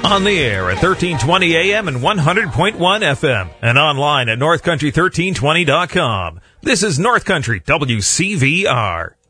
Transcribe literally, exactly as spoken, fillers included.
On the air at thirteen twenty A M and one hundred point one F M and online at north country thirteen twenty dot com. This is North Country W C V R.